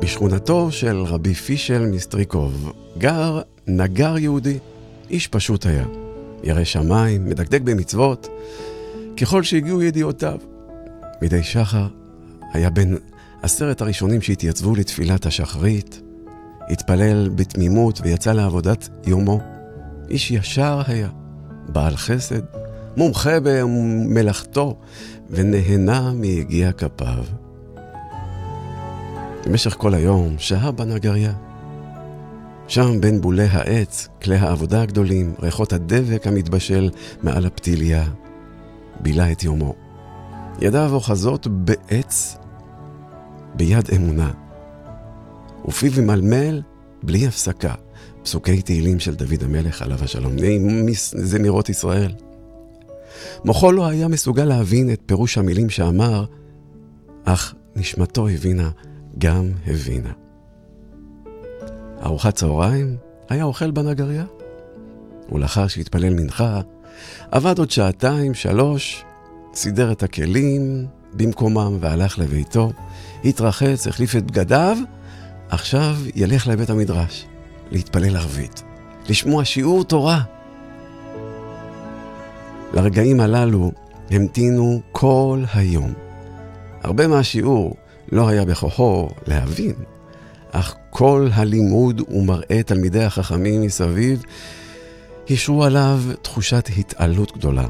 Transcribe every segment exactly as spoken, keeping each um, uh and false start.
בשכונתו של רבי פישל מסטריקוב גר נגר יהודי, איש פשוט היה, ירא שמיים, מדקדק במצוות. ככל שהגיעו ידיעותיו, מדי שחר היה בין עשרת הראשונים שהתייצבו לתפילת השחרית, התפלל בתמימות ויצא לעבודת יומו. איש ישר היה, בעל חסד, מומחה במלאכתו, ונהנה מיגיע כפיו. במשך כל היום שהה בנגריה. שם בין בולי העץ, כלי העבודה הגדולים, ריחות הדבק המתבשל מעל הפתיליה, בילה את יומו. ידיו אוחזות בעץ ביד אמונה, ופיו מלמל בלי הפסקה פסוקי תהילים של דוד המלך עליו השלום, זמירות ישראל. מוחו לא היה מסוגל להבין את פירוש המילים שאמר, אך נשמתו הבינה, גם הבינה. ארוחת צהריים היה אוכל בנגריה, ולאחר שהתפלל מנחה, עבד עוד שעתיים, שלוש, סידר את הכלים במקומם והלך לביתו, התרחץ, החליף את בגדיו, עכשיו ילך לבית המדרש, להתפלל ערבית, לשמוע שיעור תורה. לרגעים הללו המתינו כל היום. הרבה מהשיעור לא היה בכוחו להבין, אך כל הלימוד ומראה תלמידי החכמים מסביב השרו עליו תחושת התעלות גדולה.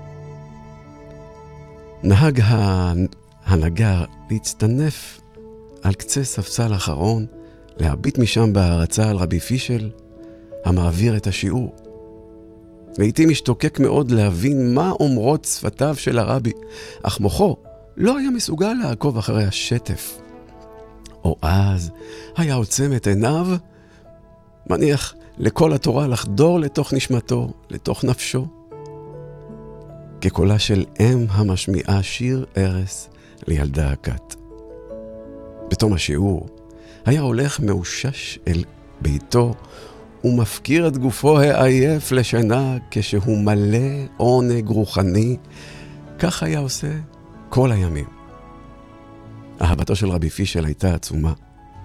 נהג הנגר להצטנף על קצה ספסל אחרון, להביט משם בהרצה על רבי פישל המעביר את השיעור. לעתים השתוקק מאוד להבין מה אומרות שפתיו של הרבי, אך מוחו לא היה מסוגל לעקוב אחרי השטף. או אז היה עוצם את עיניו, מניח לכל התורה לחדור לתוך נשמתו, לתוך נפשו. כקולה של אם המשמיעה שיר ערש לילדה הכת. בתום השיעור היה הולך מאושש אל ביתו, ומפקיר את גופו העייף לשינה כשהוא מלא עונג רוחני. כך היה עושה כל הימים. אהבתו של רבי פישל הייתה עצומה.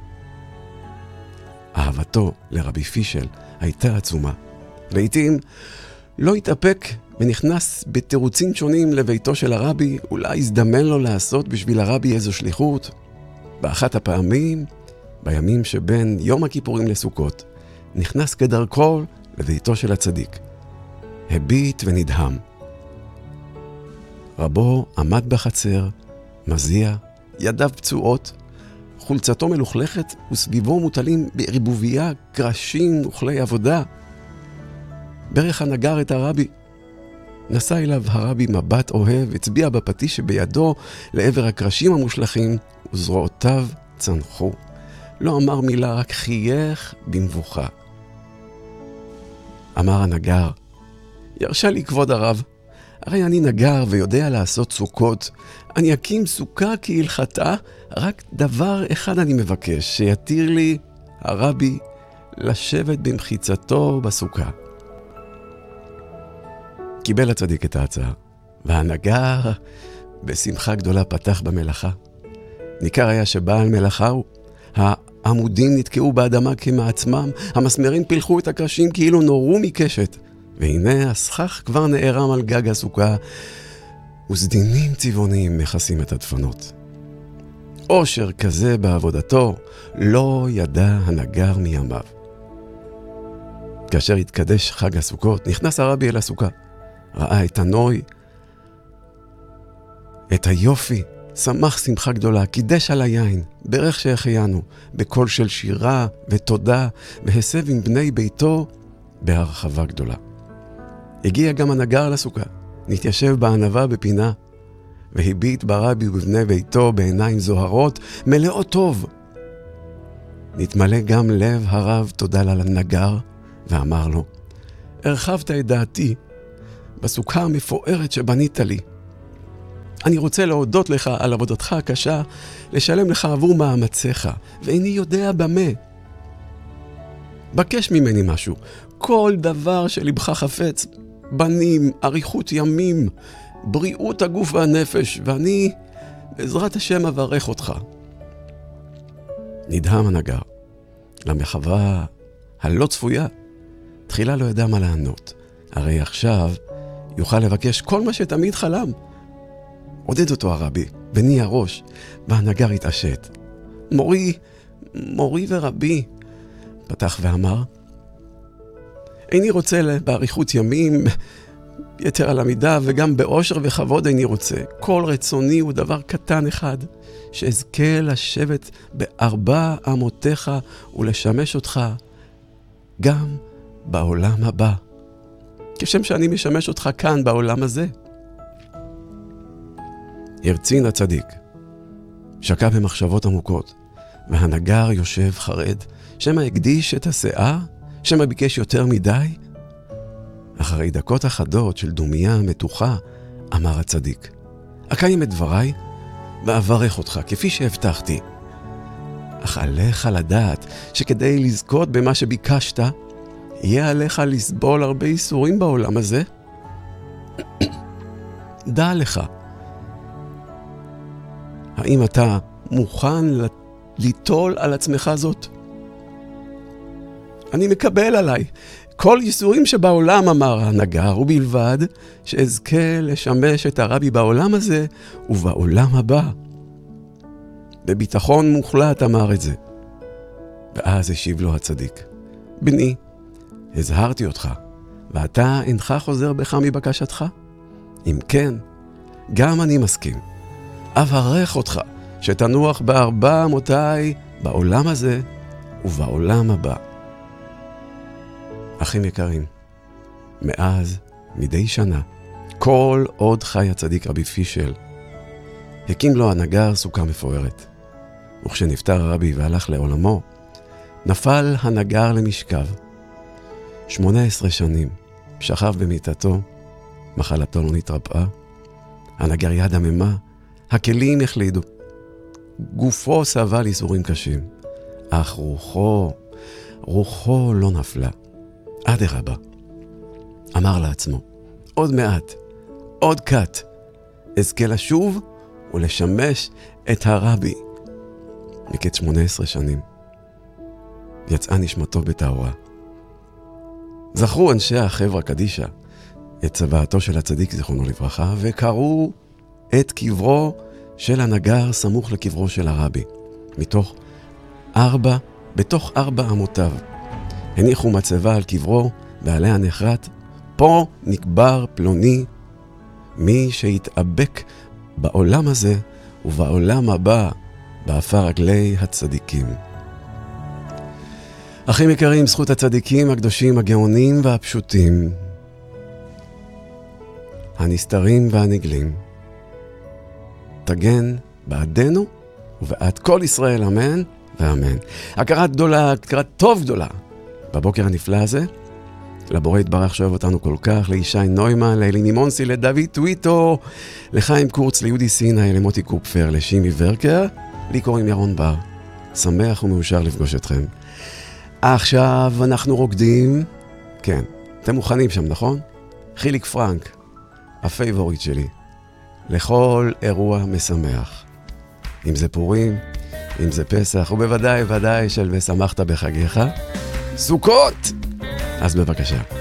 אהבתו לרבי פישל הייתה עצומה. לעתים לא התאפק ונכנס בתירוצים שונים לביתו של הרבי, אולי הזדמן לו לעשות בשביל הרבי איזו שליחות. באחת הפעמים, בימים שבין יום הכיפורים לסוכות, נכנס כדרכו לביתו של הצדיק. הביט ונדהם. רבו עמד בחצר, מזיע, ידיו פצועות, חולצתו מלוכלכת וסביבו מוטלים בריבוביה קרשים וכלי עבודה. ברך הנגר את הרבי. נשא אליו הרבי מבט אוהב, הצביע בפטיש שבידו לעבר הקרשים המושלכים, וזרועותיו צנחו. לא אמר מילה, רק חייך במבוכה. אמר הנגר, ירשה לי כבוד הרב, הרי אני נגר ויודע לעשות סוכות. אני אקים סוכה כהלכתה, רק דבר אחד אני מבקש, שיתיר לי הרבי לשבת במחיצתו בסוכה. קיבל הצדיק את ההצעה, והנגר בשמחה גדולה פתח במלאכה. ניכר היה שבעל מלאכה הוא. העמודים נתקעו באדמה כמעצמם, המסמרים פילחו את הקרשים כאילו נורו מקשת, והנה הסכך כבר נערם על גג הסוכה, וסדינים צבעוניים מכסים את הדפנות. אושר כזה בעבודתו לא ידע הנגר מימיו. כאשר התקדש חג הסוכות, נכנס הרבי אל הסוכה, ראה את הנוי, את היופי, שמח שמחה גדולה, קידש על היין, ברך שהחיינו, בקול של שירה ותודה, והסב עם בני ביתו בהרחבה גדולה. הגיע גם הנגר לסוכה, נתיישב בענבה בפינה, והביט ברבי ובבני ביתו בעיניים זוהרות, מלאות טוב. נתמלא גם לב הרב תודה לנגר, ואמר לו, הרחבת את דעתי בסוכה המפוארת שבנית לי. אני רוצה להודות לך על עבודתך הקשה, לשלם לך עבור מאמציך, ואיני יודע במה. בקש ממני משהו, כל דבר שלבך חפץ, בנים, אריכות ימים, בריאות הגוף והנפש, ואני בעזרת השם אברך אותך. נדהם הנגר. למחווה הלא צפויה, תחילה לא ידע מה לענות. הרי עכשיו יוכל לבקש כל מה שתמיד חלם. עודד אותו הרבי, בני הראש, והנגר התעשת. מורי, מורי ורבי, פתח ואמר, איני רוצה באריכות ימים, יתר על המידה, וגם באושר וכבוד איני רוצה. כל רצוני הוא דבר קטן אחד, שאזכה לשבת בארבע אמותיך ולשמש אותך גם בעולם הבא. כשם שאני משמש אותך כאן בעולם הזה. הרצין הצדיק, שקע במחשבות עמוקות, והנגר יושב חרד, שמה הקדיש את השאה, שמה ביקש יותר מדי. אחרי דקות אחדות של דומיה מתוחה, אמר הצדיק, אקיים את דבריי ואברך אותך כפי שהבטחתי. אך עליך לדעת שכדי לזכות במה שביקשת, יהיה עליך לסבול הרבה איסורים בעולם הזה. דע לך, האם אתה מוכן ליטול על עצמך זאת? אני מקבל עליי כל ייסורים שבעולם, אמר הנגר, ובלבד שאזכה לשמש את הרבי בעולם הזה ובעולם הבא. בביטחון מוחלט אמר את זה. ואז השיב לו הצדיק, בני, הזהרתי אותך, ואתה אינך חוזר בך מבקשתך? אם כן, גם אני מסכים. אברך אותך שתנוח בארבע אמותיי בעולם הזה ובעולם הבא. אחים יקרים, מאז, מדי שנה, כל עוד חי הצדיק רבי פישל, הקים לו הנגר סוכה מפוארת. וכשנפטר הרבי והלך לעולמו, נפל הנגר למשכב. שמונה עשרה שנים שכב במיטתו, מחלתו לא נתרפאה, הנגר יד הממה, הכלים החלידו. גופו סבל איסורים קשים, אך רוחו, רוחו לא נפלה. אדרבה, אמר לעצמו, עוד מעט, עוד קט, אזכה לשוב ולשמש את הרבי. מקץ שמונה עשרה שנים, יצאה נשמתו בטהורה. זכרו אנשי החברה קדישה את צוואתו של הצדיק זיכרונו לברכה, וקראו את קברו של הנגר סמוך לקברו של הרבי. מתוך ארבע, בתוך ארבע אמותיו. הניחו מצבה על קברו, ועליה נחרט, פה נקבר פלוני, מי שהתאבק בעולם הזה ובעולם הבא, באפר רגלי הצדיקים. אחים יקרים, זכות הצדיקים הקדושים, הגאונים והפשוטים, הנסתרים והנגלים, תגן בעדנו ובעד כל ישראל, אמן ואמן. הכרת גדולה, הכרת טוב גדולה, בבוקר הנפלא הזה, לבורא יתברך שאוהב אותנו כל כך, לישי נוימן, לאליני מונסי, לדוד טוויטו, לחיים קורץ, ליהודי סיני, למוטי קופפר, לשימי ורקר, לי קוראים ירון בר. שמח ומאושר לפגוש אתכם. עכשיו אנחנו רוקדים, כן, אתם מוכנים שם, נכון? חיליק פרנק, הפייבוריט שלי, לכל אירוע משמח. אם זה פורים, אם זה פסח, ובוודאי ודאי של ושמחת בחגיך, סוכות! אז בבקשה.